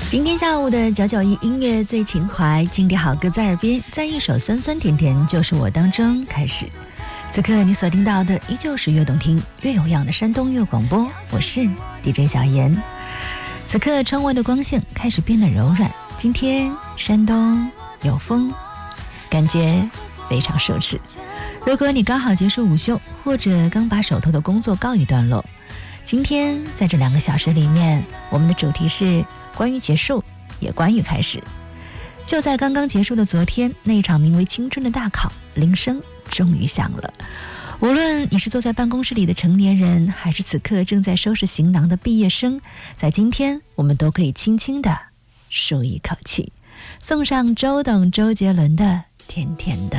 今天下午的991音乐最情怀，经典好歌在耳边，在一首酸酸甜甜就是我当中开始。此刻你所听到的依旧是越动听越有样的山东乐广播，我是 DJ 小妍。此刻窗外的光线开始变得柔软，今天山东有风，感觉非常舒适。如果你刚好结束午休，或者刚把手头的工作告一段落，今天在这2个小时里面，我们的主题是关于结束，也关于开始。就在刚刚结束的昨天，那一场名为青春的大考铃声终于响了。无论你是坐在办公室里的成年人，还是此刻正在收拾行囊的毕业生，在今天我们都可以轻轻地舒一口气，送上周董周杰伦的甜甜的。